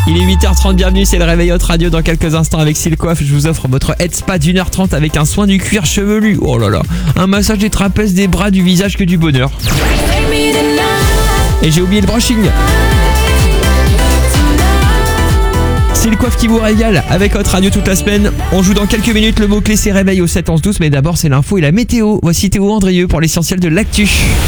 Il est 8h30, bienvenue, c'est le réveil Hot Radio. Dans quelques instants avec Silcoif, je vous offre votre head spa d'1h30 avec un soin du cuir chevelu. Oh là là, un massage des trapèzes, des bras, du visage, que du bonheur. Et j'ai oublié le brushing. C'est le coiffe qui vous régale avec Hot Radio toute la semaine. On joue dans quelques minutes, le mot-clé c'est réveil au 7-11-12. Mais d'abord c'est l'info et la météo. Voici Théo Andrieux pour l'essentiel de l'actu.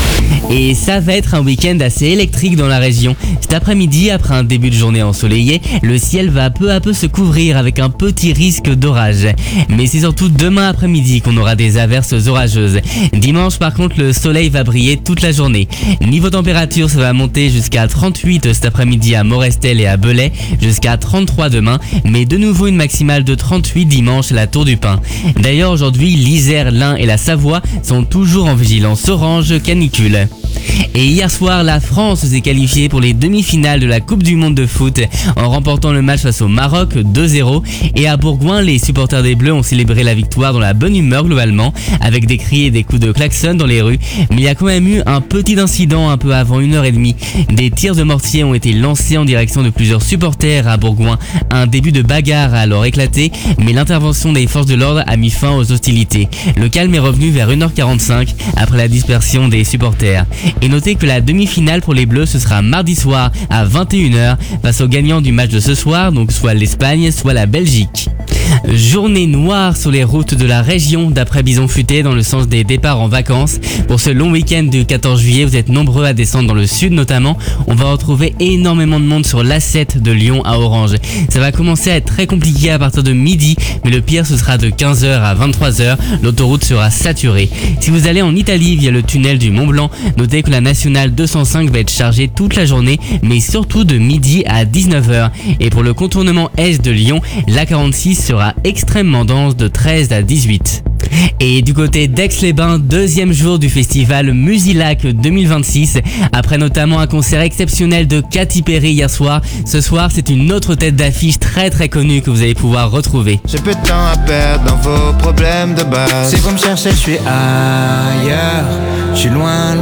Et ça va être un week-end assez électrique dans la région. Cet après-midi, après un début de journée ensoleillé, le ciel va peu à peu se couvrir avec un petit risque d'orage. Mais c'est surtout demain après-midi qu'on aura des averses orageuses. Dimanche par contre, le soleil va briller toute la journée. Niveau température, ça va monter jusqu'à 38 cet après-midi à Morestel et à Belay, jusqu'à 33 demain, mais de nouveau une maximale de 38 dimanche à la Tour du Pin. D'ailleurs aujourd'hui, l'Isère, l'Ain et la Savoie sont toujours en vigilance orange canicule. Et hier soir, la France s'est qualifiée pour les demi-finales de la Coupe du Monde de foot en remportant le match face au Maroc 2-0. Et à Bourgoin, les supporters des Bleus ont célébré la victoire dans la bonne humeur globalement, avec des cris et des coups de klaxon dans les rues. Mais il y a quand même eu un petit incident un peu avant 1h30. Des tirs de mortier ont été lancés en direction de plusieurs supporters à Bourgoin. Un début de bagarre a alors éclaté, mais l'intervention des forces de l'ordre a mis fin aux hostilités. Le calme est revenu vers 1h45 après la dispersion des supporters. Et notez que la demi-finale pour les Bleus, ce sera mardi soir à 21h face aux gagnants du match de ce soir, donc soit l'Espagne, soit la Belgique. Journée noire sur les routes de la région d'après Bison Futé dans le sens des départs en vacances. Pour ce long week-end du 14 juillet, vous êtes nombreux à descendre dans le sud notamment. On va retrouver énormément de monde sur l'A7 de Lyon à Orange. Ça va commencer à être très compliqué à partir de midi, mais le pire ce sera de 15h à 23h. L'autoroute sera saturée. Si vous allez en Italie via le tunnel du Mont Blanc, notez que la nationale 205 va être chargée toute la journée, mais surtout de midi à 19h. Et pour le contournement est de Lyon, l'A46 sera extrêmement dense de 13 à 18. Et du côté d'Aix-les-Bains, deuxième jour du festival Musilac 2026. Après notamment un concert exceptionnel de Katy Perry hier soir, ce soir c'est une autre tête d'affiche très connue que vous allez pouvoir retrouver. J'ai peu de temps à perdre dans vos problèmes de base. Si vous me cherchez, je suis ailleurs. Je suis loin.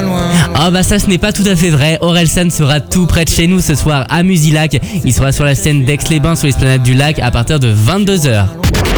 Ah bah ça ce n'est pas tout à fait vrai. Orelsan sera tout près de chez nous ce soir à Musilac. Il sera sur la scène d'Aix-les-Bains sur l'esplanade du lac à partir de 22h.